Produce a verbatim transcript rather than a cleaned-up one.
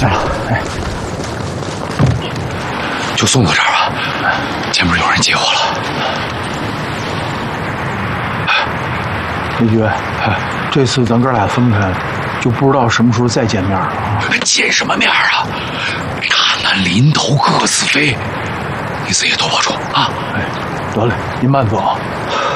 行了，哎， 就送到这儿吧。前面有人接我了。 李局，哎，这次咱哥俩分开，就不知道什么时候再见面了啊。 见什么面啊？大难临头各自飞，你自己多保重啊！ 哎，得嘞，您慢走。